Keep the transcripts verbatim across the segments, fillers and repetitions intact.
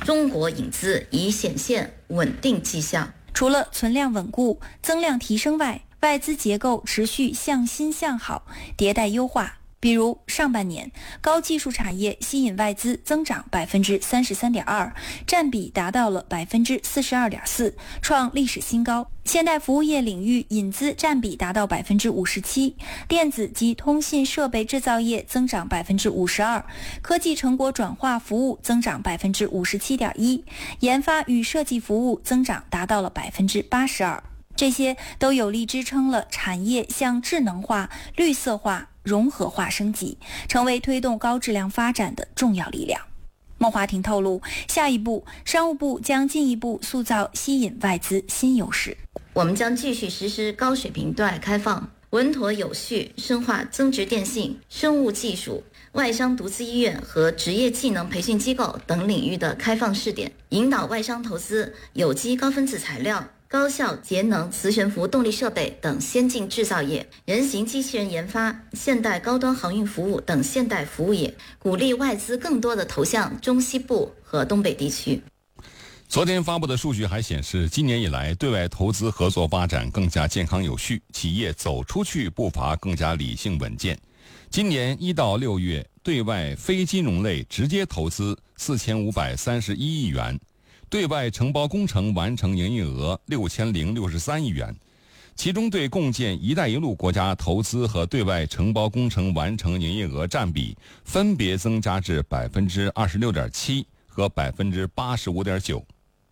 中国引资已显现稳定迹象。 除了存量稳固、增量提升外，外资结构持续向新向好，迭代优化。比如上半年高技术产业吸引外资增长 百分之三十三点二， 占比达到了 百分之四十二点四， 创历史新高。现代服务业领域引资占比达到 百分之五十七， 电子及通信设备制造业增长 百分之五十二， 科技成果转化服务增长 百分之五十七点一， 研发与设计服务增长达到了 百分之八十二。 这些都有力支撑了产业向智能化、绿色化、融合化升级，成为推动高质量发展的重要力量。孟华庭透露，下一步商务部将进一步塑造吸引外资新优势。 我们将继续实施高水平对外开放，稳妥有序深化增值电信、生物技术、外商独资医院和职业技能培训机构等领域的开放试点，引导外商投资有机高分子材料、高效节能磁悬浮动力设备等先进制造业，人形机器人研发、现代高端航运服务等现代服务业，鼓励外资更多的投向中西部和东北地区。 昨天发布的数据还显示，今年以来对外投资合作发展更加健康有序，企业走出去步伐更加理性稳健。今年一到六月，对外非金融类直接投资四千五百三十一亿元，对外承包工程完成营业额六千零六十三亿元，其中对共建“一带一路”国家投资和对外承包工程完成营业额占比分别增加至百分之二十六点七和百分之八十五点九。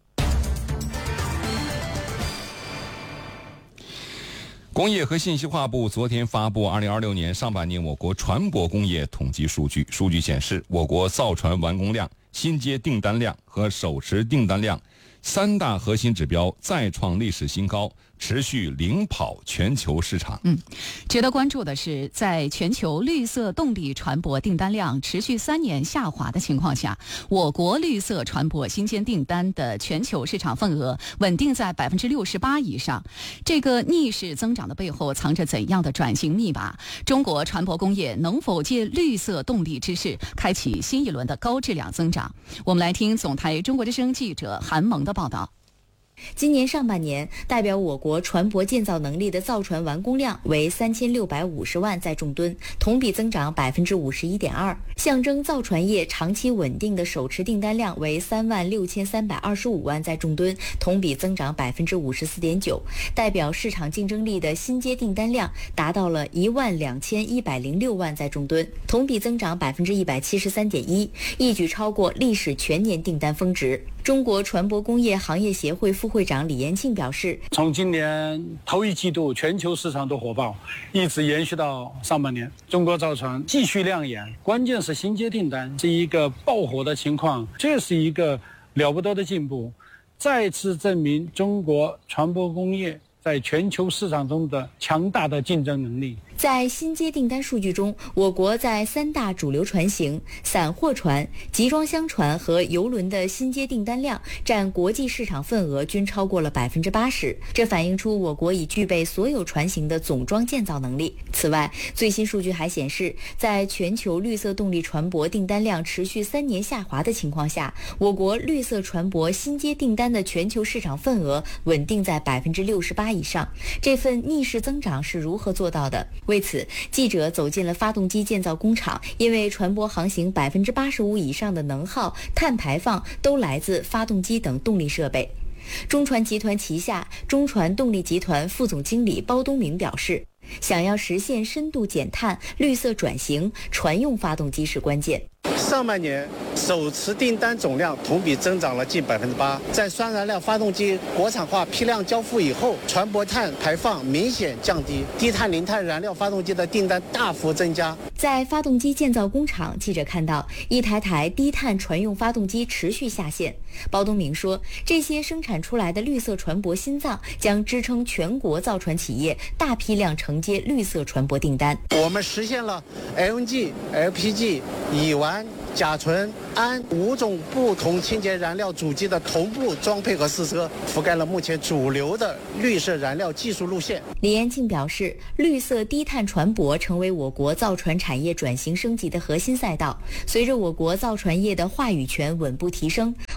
工业和信息化部昨天发布二零二六年上半年我国船舶工业统计数据。数据显示，我国造船完工量、新接订单量和手持订单量三大核心指标再创历史新高，持续领跑全球市场。 嗯，值得关注的是，在全球绿色动力船舶订单量持续三年下滑的情况下，我国绿色船舶新建订单的全球市场份额稳定在百分之六十八以上。这个逆势增长的背后藏着怎样的转型密码？中国船舶工业能否借绿色动力之势，开启新一轮的高质量增长？我们来听总台中国之声记者韩萌的报道。 今年上半年，代表我国船舶建造能力的造船完工量为三千六百五十万载重吨，同比增长百分之五十一点二，象征造船业长期稳定的手持订单量为三万六千三百二十五万载重吨，同比增长百分之五十四点九，代表市场竞争力的新接订单量达到了一万两千一百零六万载重吨，同比增长百分之一百七十三点一，一举超过历史全年订单峰值。中国船舶工业行业协会副会长李延庆表示， 从今年头一季度全球市场都火爆，一直延续到上半年，中国造船继续亮眼，关键是新接订单是一个爆火的情况，这是一个了不得的进步，再次证明中国船舶工业在全球市场中的强大的竞争能力。 在新接订单数据中，我国在三大主流船型、散货船、集装箱船和邮轮的新接订单量占国际市场份额均超过了百分之八十，这反映出我国已具备所有船型的总装建造能力。此外，最新数据还显示，在全球绿色动力船舶订单量持续三年下滑的情况下，我国绿色船舶新接订单的全球市场份额稳定在百分之六十八以上。这份逆势增长是如何做到的？为此，记者走进了发动机建造工厂，因为船舶航行百分之八十五以上的能耗、碳排放都来自发动机等动力设备。中船集团旗下中船动力集团副总经理包东明表示，想要实现深度减碳、绿色转型，船用发动机是关键。 上半年手持订单总量同比增长了近百分之八，在双燃料发动机国产化批量交付以后，船舶碳排放明显降低，低碳零碳燃料发动机的订单大幅增加。 在发动机建造工厂，记者看到一台台低碳船用发动机持续下线。包东明说，这些生产出来的绿色船舶心脏将支撑全国造船企业大批量承接绿色船舶订单。 我们实现了 L N G、L P G、乙烷、甲醇、氨五种不同清洁燃料主机的同步装配和试车，覆盖了目前主流的绿色燃料技术路线。 李延庆表示，绿色低碳船舶成为我国造船产业转型升级的核心赛道。随着我国造船业的话语权稳步提升，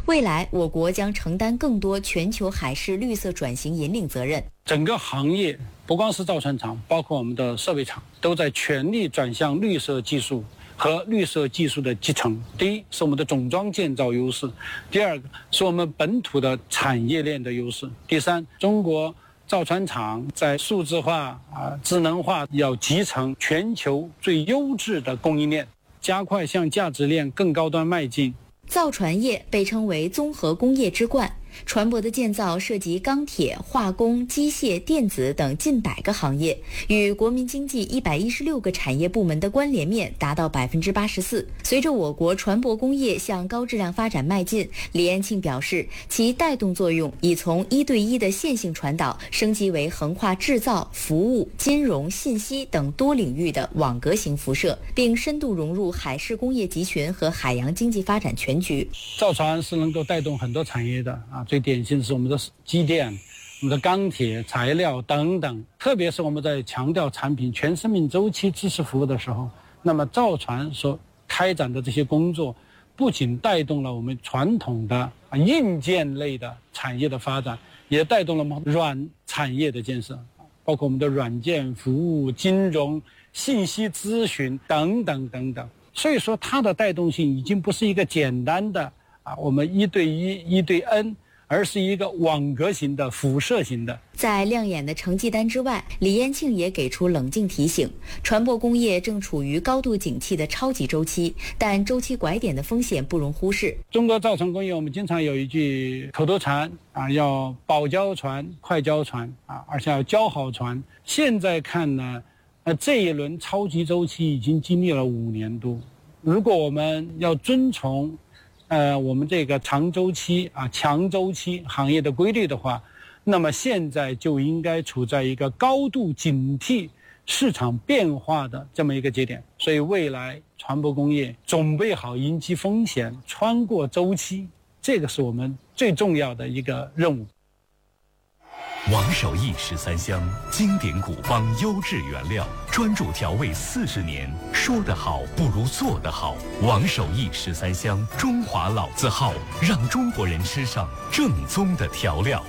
未来我国将承担更多全球海事绿色转型引领责任。 整个行业不光是造船厂，包括我们的设备厂，都在全力转向绿色技术和绿色技术的集成。第一是我们的总装建造优势，第二个是我们本土的产业链的优势，第三，中国造船厂在数字化啊、智能化要集成全球最优质的供应链，加快向价值链更高端迈进。 造船业被称为综合工业之冠，船舶的建造涉及钢铁、化工、机械、电子等近百个行业，与国民经济一百一十六个产业部门的关联面达到百分之八十四。随着我国船舶工业向高质量发展迈进，李延庆表示，其带动作用已从一对一的线性传导升级为横跨制造、服务、金融、信息等多领域的网格型辐射，并深度融入海事工业集群和海洋经济发展全局。 造船是能够带动很多产业的啊，最典型的是我们的机电、我们的钢铁、材料等等。特别是我们在强调产品全生命周期支持服务的时候，那么造船所开展的这些工作，不仅带动了我们传统的啊硬件类的产业的发展，也带动了我们软产业的建设，包括我们的软件服务、金融、信息咨询等等等等。所以说它的带动性已经不是一个简单的啊我们一对一一对 N， 而是一个网格型的辐射型的。 在亮眼的成绩单之外，李延庆也给出冷静提醒，船舶工业正处于高度景气的超级周期，但周期拐点的风险不容忽视。 中国造船工业我们经常有一句口头禅啊，要保交船、快交船啊，而且要交好船。现在看呢，呃，这一轮超级周期已经经历了五年多。如果我们要遵从，呃，我们这个长周期啊、强周期行业的规律的话，那么现在就应该处在一个高度警惕市场变化的这么一个节点。所以，未来船舶工业准备好迎击风险、穿过周期，这个是我们最重要的一个任务。 王守义十三香，经典古方，优质原料，专注调味四十年。说得好不如做得好。王守义十三香，中华老字号，让中国人吃上正宗的调料。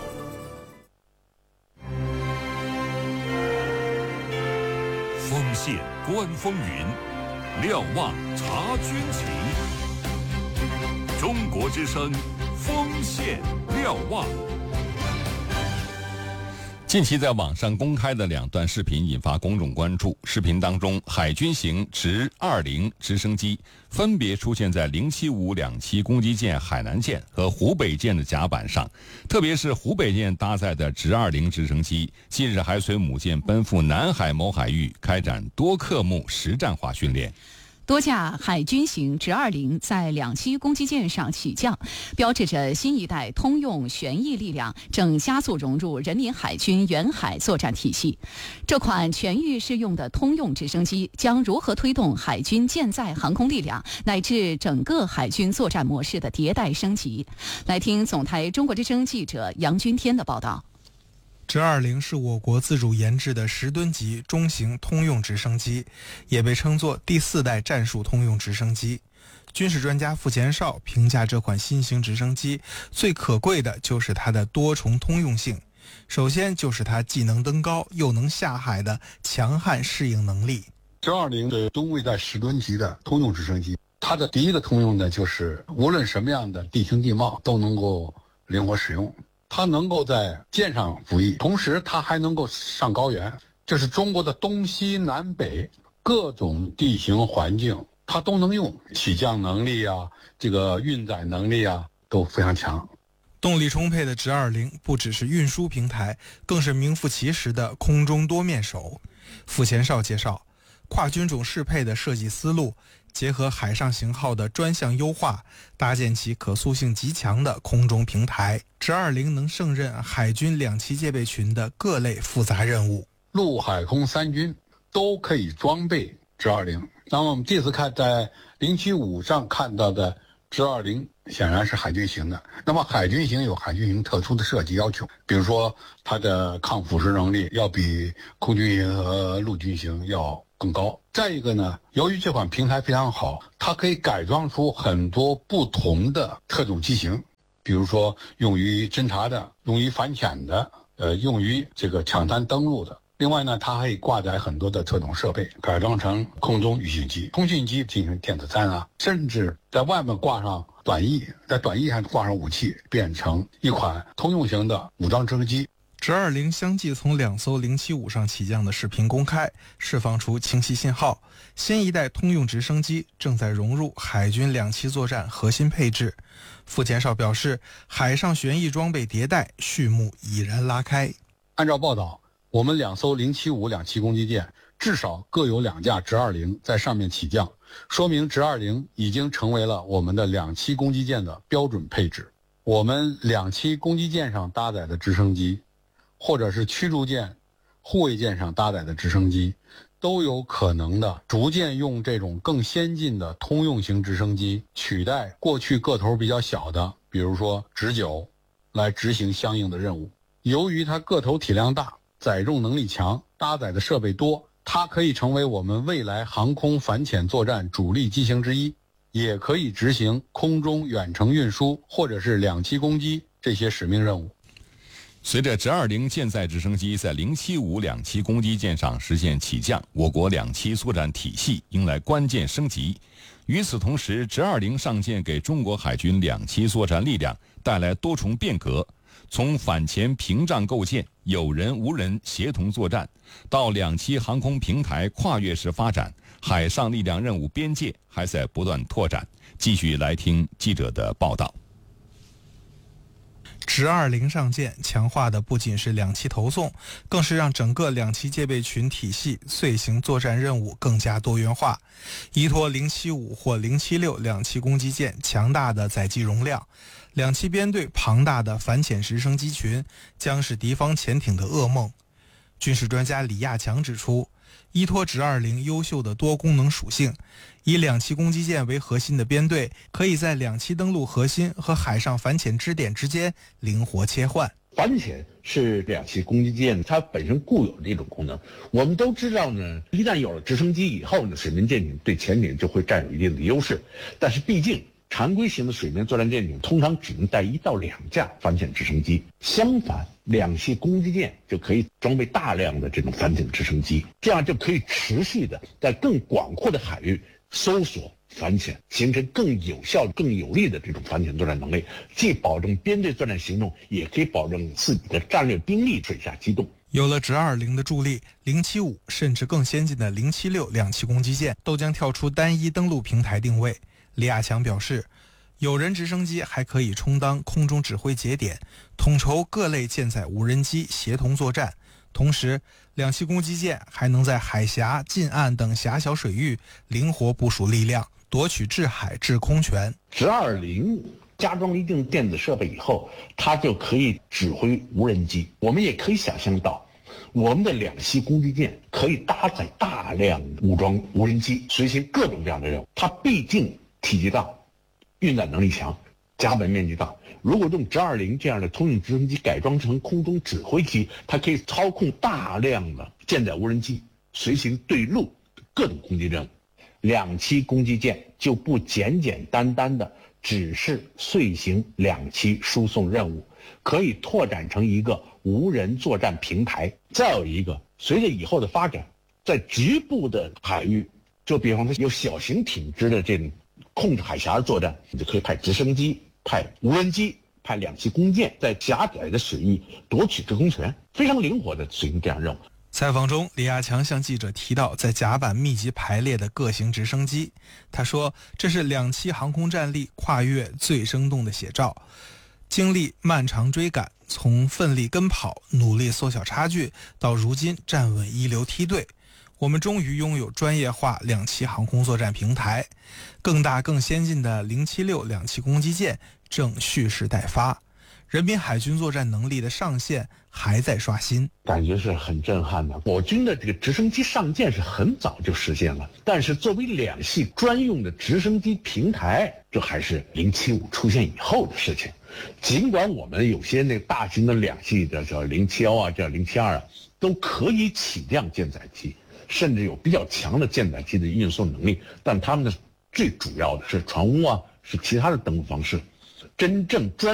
锋线观风云，瞭望察军情。中国之声，锋线瞭望。 近期在网上公开的两段视频引发公众关注。视频当中，海军型直二零直升机分别出现在零七五两栖攻击舰海南舰和湖北舰的甲板上，特别是湖北舰搭载的直二零直升机，近日还随母舰奔赴南海某海域开展多科目实战化训练。 多架海军型直二零在两栖攻击舰上起降，标志着新一代通用旋翼力量正加速融入人民海军远海作战体系。这款全域适用的通用直升机将如何推动海军舰载航空力量乃至整个海军作战模式的迭代升级？来听总台中国之声记者杨军天的报道。 直二零是我国自主研制的十吨级中型通用直升机，也被称作第四代战术通用直升机。军事专家傅前绍评价这款新型直升机最可贵的就是它的多重通用性。首先就是它既能登高又能下海的强悍适应能力。 直二零是中卫带十吨级的通用直升机，它的第一个通用呢，就是无论什么样的地形地貌都能够灵活使用。它能够在舰上服役，同时它还能够上高原。这是中国的东西南北各种地形环境，它都能用，起降能力啊，这个运载能力啊都非常强。 动力充沛的直二零不只是运输平台，更是名副其实的空中多面手。傅前绍介绍，跨军种适配的设计思路，结合海上型号的专项优化，搭建起可塑性极强的空中平台。直二零能胜任海军两栖戒备群的各类复杂任务， 陆海空三军都可以装备直二零。那么我们这次看在零七五上看到的直二零显然是海军型的。那么海军型有海军型特殊的设计要求，比如说它的抗腐蚀能力要比空军型和陆军型要更高。再一个呢，由于这款平台非常好，它可以改装出很多不同的特种机型。 比如说用于侦察的、用于反潜的、呃，用于这个抢滩登陆的。另外呢，它还可以挂载很多的特种设备，改装成空中预警机、通讯机进行电子战啊，甚至在外面挂上短翼，在短翼上挂上武器，变成一款通用型的武装直升机。 直二零相继从两艘零七五上起降的视频公开，释放出清晰信号，新一代通用直升机正在融入海军两栖作战核心配置。傅前哨表示，海上旋翼装备迭代序幕已然拉开。 按照报道，我们两艘零七五两栖攻击舰至少各有两架直二零在上面起降，说明直二零已经成为了我们的两栖攻击舰的标准配置。我们两栖攻击舰上搭载的直升机，或者是驱逐舰、护卫舰上搭载的直升机，都有可能的逐渐用这种更先进的通用型直升机取代过去个头比较小的，比如说直九，来执行相应的任务。由于它个头体量大，载重能力强，搭载的设备多，它可以成为我们未来航空反潜作战主力机型之一，也可以执行空中远程运输或者是两栖攻击这些使命任务。 随着直二零舰载直升机在零七五两栖攻击舰上实现起降，我国两栖作战体系迎来关键升级。与此同时，直二零上舰给中国海军两栖作战力量带来多重变革，从反潜屏障构建、有人无人协同作战，到两栖航空平台跨越式发展，海上力量任务边界还在不断拓展。继续来听记者的报道。 直二零上舰强化的不仅是两栖投送，更是让整个两栖戒备群体系遂行作战任务更加多元化。依托零七五或零七六两栖攻击舰强大的载机容量，两栖编队庞大的反潜直升机群将是敌方潜艇的噩梦。军事专家李亚强指出，依托直二零优秀的多功能属性，以两栖攻击舰为核心的编队可以在两栖登陆核心和海上反潜支点之间灵活切换。 反潜是两栖攻击舰它本身固有的一种功能。我们都知道呢，一旦有了直升机以后呢，水面舰艇对潜艇就会占有一定的优势。但是毕竟常规型的水面作战舰艇通常只能带一到两架反潜直升机，相反，两栖攻击舰就可以装备大量的这种反潜直升机，这样就可以持续的在更广阔的海域搜索、反潜，形成更有效、更有力的这种反潜作战能力，既保证编队作战行动，也可以保证自己的战略兵力水下机动。 有了直二零的助力，零七五甚至更先进的零七六两栖攻击舰都将跳出单一登陆平台定位。李亚强表示，有人直升机还可以充当空中指挥节点，统筹各类舰载无人机协同作战。同时，两栖攻击舰还能在海峡、近岸等狭小水域灵活部署力量，夺取制海制空权。 直二零加装一定电子设备以后，它就可以指挥无人机。我们也可以想象到，我们的两栖攻击舰可以搭载大量武装无人机，随行各种各样的任务。它毕竟体积大，运载能力强，甲板面积大。如果用直二零这样的通用直升机改装成空中指挥机，它可以操控大量的舰载无人机，随行对陆各种攻击任务。两栖攻击舰就不简简单单的只是遂行两栖输送任务，可以拓展成一个无人作战平台。再有一个，随着以后的发展，在局部的海域，就比方说有小型艇只的这种控制海峡的作战，你就可以派直升机、派无人机、派两栖攻舰，在狭窄的水域夺取制空权，非常灵活的执行这样任务。 采访中，李亚强向记者提到在甲板密集排列的各型直升机，他说这是两栖航空战力跨越最生动的写照。经历漫长追赶，从奋力跟跑、努力缩小差距，到如今站稳一流梯队，我们终于拥有专业化两栖航空作战平台，更大更先进的零七六两栖攻击舰正蓄势待发，人民海军作战能力的上限还在刷新， 感觉是很震撼的。我军的这个直升机上舰是很早就实现了，但是作为两栖专用的直升机平台，这还是零七五出现以后的事情。尽管我们有些那个大型的两栖的叫零七幺啊，叫零七二啊，都可以起降舰载机，甚至有比较强的舰载机的运送能力，但他们的最主要的是船坞啊，是其他的登陆方式。真正专